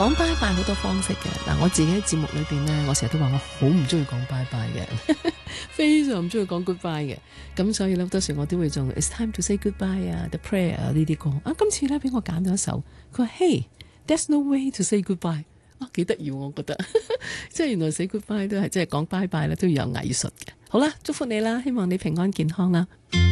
講拜拜好多方式嘅。嗱，我自己喺節目裏邊呢，我成日都話我好唔中意講拜拜嘅，非常唔中意講 goodbye 嘅。咁所以呢，好多時我都會用 It's time to say goodbye 啊 The prayer 啊呢啲歌。今次呢，俾我揀咗一首，佢話 Hey there's no way to say goodbye。幾得意我覺得，即係原來 say goodbye 都係即係講拜拜咧，都要有藝術嘅。好啦，祝福你啦，希望你平安健康啦。